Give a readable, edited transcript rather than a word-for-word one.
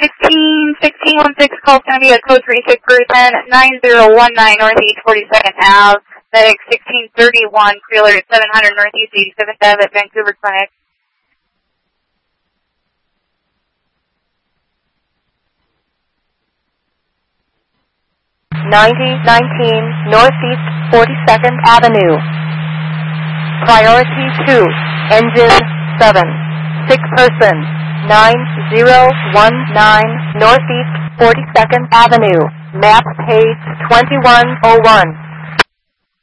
1616 call is going to be a code 36 person 9019 Northeast 42nd Ave. Medic 1631, pre-alert at 700 Northeast 87th Ave at Vancouver Clinic. (9019) Northeast 42nd Avenue. Priority 2, engine 7, 6 person, 9019 Northeast 42nd Avenue. Map page 2101.